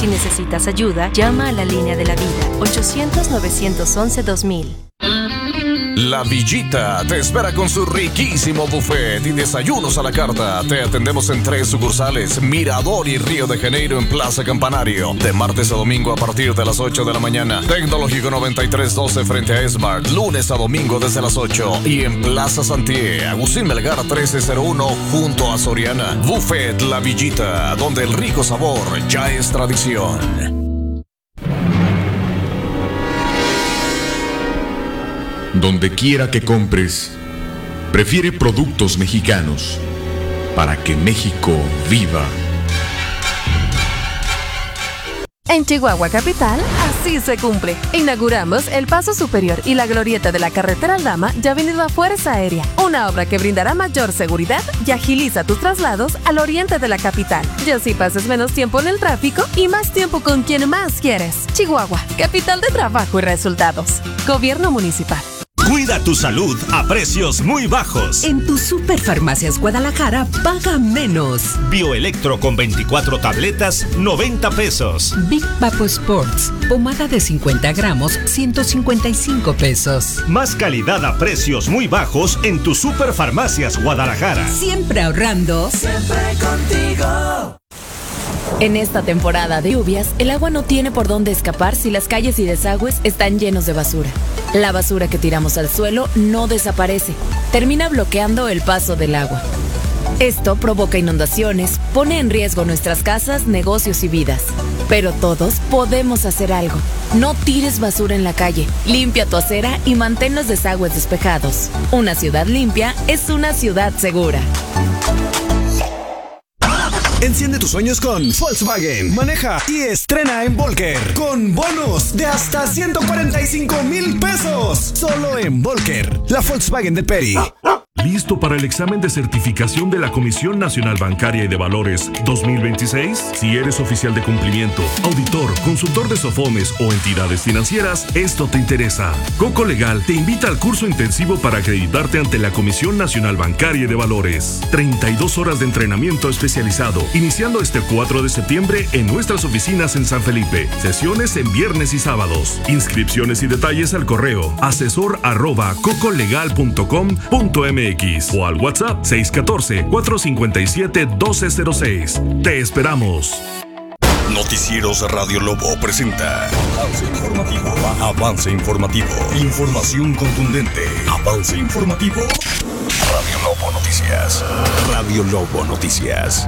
Si necesitas ayuda, llama a la línea de la vida, 800-911-2000. La Villita te espera con su riquísimo buffet y desayunos a la carta. Te atendemos en 3 sucursales, Mirador y Río de Janeiro en Plaza Campanario. De martes a domingo a partir de las 8 de la mañana. Tecnológico 9312 frente a Esmart. Lunes a domingo desde las 8. Y en Plaza Santier, Agustín Melgar 1301 junto a Soriana. Buffet La Villita, donde el rico sabor ya es tradición. Donde quiera que compres, prefiere productos mexicanos para que México viva. En Chihuahua Capital, así se cumple. Inauguramos el Paso Superior y la glorieta de la carretera Aldama y Avenida Fuerza Aérea, una obra que brindará mayor seguridad y agiliza tus traslados al oriente de la capital. Y así pases menos tiempo en el tráfico y más tiempo con quien más quieres. Chihuahua, capital de trabajo y resultados. Gobierno Municipal. Cuida tu salud a precios muy bajos. En tu Superfarmacias Guadalajara, paga menos. Bioelectro con 24 tabletas, 90 pesos. Big Papo Sports, pomada de 50 gramos, 155 pesos. Más calidad a precios muy bajos en tu Superfarmacias Guadalajara. Siempre ahorrando. Siempre contigo. En esta temporada de lluvias, el agua no tiene por dónde escapar si las calles y desagües están llenos de basura. La basura que tiramos al suelo no desaparece, termina bloqueando el paso del agua. Esto provoca inundaciones, pone en riesgo nuestras casas, negocios y vidas. Pero todos podemos hacer algo. No tires basura en la calle, limpia tu acera y mantén los desagües despejados. Una ciudad limpia es una ciudad segura. Enciende tus sueños con Volkswagen. Maneja y estrena en Volker con bonos de hasta 145,000 pesos. Solo en Volker, la Volkswagen de Peri. ¿Listo para el examen de certificación de la Comisión Nacional Bancaria y de Valores 2026? Si eres oficial de cumplimiento, auditor, consultor de SOFOMES o entidades financieras, esto te interesa. Coco Legal te invita al curso intensivo para acreditarte ante la Comisión Nacional Bancaria y de Valores. 32 horas de entrenamiento especializado, iniciando este 4 de septiembre en nuestras oficinas en San Felipe. Sesiones en viernes y sábados. Inscripciones y detalles al correo asesor@cocolegal.com.mx o al WhatsApp 614-457-1206. Te esperamos. Noticieros Radio Lobo presenta Avance Informativo. Avance Informativo. Información contundente. Avance Informativo. Radio Lobo Noticias. Radio Lobo Noticias.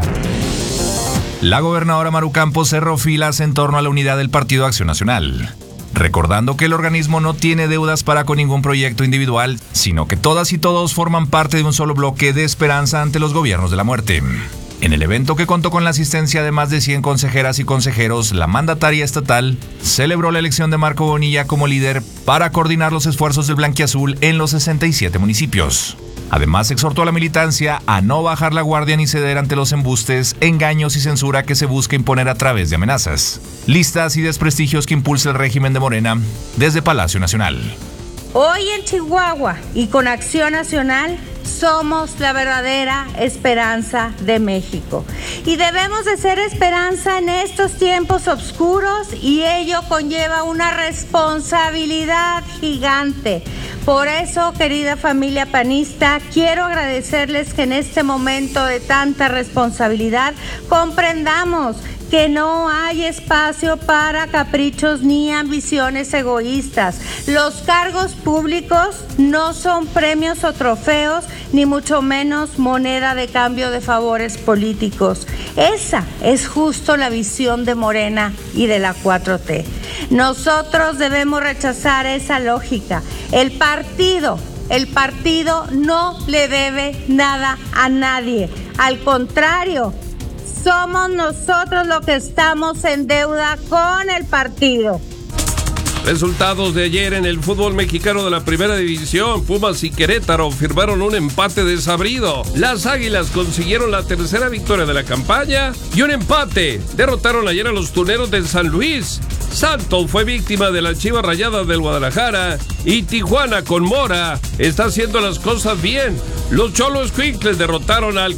La gobernadora Maru Campos cerró filas en torno a la unidad del Partido Acción Nacional, recordando que el organismo no tiene deudas para con ningún proyecto individual, sino que todas y todos forman parte de un solo bloque de esperanza ante los gobiernos de la muerte. En el evento, que contó con la asistencia de más de 100 consejeras y consejeros, la mandataria estatal celebró la elección de Marco Bonilla como líder para coordinar los esfuerzos del blanquiazul en los 67 municipios. Además, exhortó a la militancia a no bajar la guardia ni ceder ante los embustes, engaños y censura que se busca imponer a través de amenazas, listas y desprestigios que impulsa el régimen de Morena desde Palacio Nacional. Hoy en Chihuahua y con Acción Nacional somos la verdadera esperanza de México. Y debemos de ser esperanza en estos tiempos oscuros, y ello conlleva una responsabilidad gigante. Por eso, querida familia panista, quiero agradecerles que en este momento de tanta responsabilidad comprendamos que no hay espacio para caprichos ni ambiciones egoístas. Los cargos públicos no son premios o trofeos, ni mucho menos moneda de cambio de favores políticos. Esa es justo la visión de Morena y de la 4T. Nosotros debemos rechazar esa lógica. El partido no le debe nada a nadie. Al contrario, somos nosotros los que estamos en deuda con el partido. Resultados de ayer en el fútbol mexicano de la Primera División. Pumas y Querétaro firmaron un empate desabrido. Las Águilas consiguieron la tercera victoria de la campaña y un empate. Derrotaron ayer a los Tuneros de San Luis. Santos fue víctima de las Chivas Rayadas del Guadalajara, y Tijuana con Mora está haciendo las cosas bien. Los Xolos Escuincles derrotaron al